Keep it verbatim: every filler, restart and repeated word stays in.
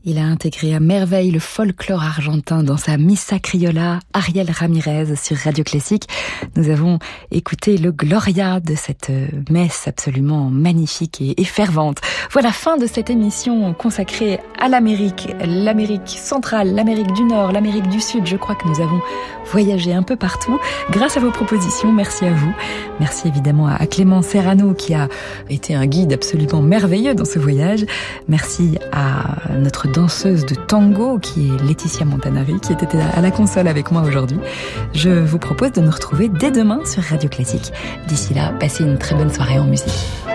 Il a intégré à merveille le folklore argentin dans sa Missa Criolla, Ariel Ramirez sur Radio Classique. Nous avons écouté le Gloria de cette messe absolument magnifique et, et fervente. Voilà, fin de cette émission consacrée à l'Amérique, l'Amérique centrale, l'Amérique du Nord, l'Amérique du Sud. Je crois que nous avons voyagé un peu partout grâce à vos propositions. Merci à vous. Merci évidemment à Clément Serrano qui a été un guide absolument merveilleux dans ce voyage. Merci à notre danseuse de tango qui est Laetitia Montanari qui était à la console avec moi aujourd'hui. Je vous propose de nous retrouver dès demain sur Radio Classique. D'ici là, passez une très bonne soirée en musique.